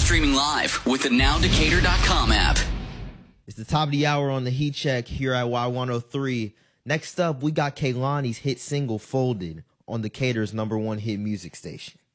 streaming live with the NowDecatur.com app. It's the top of the hour on the Heat Check here at Y103. Next up, we got Kehlani's hit single, Folded, on Decatur's #1 hit music station.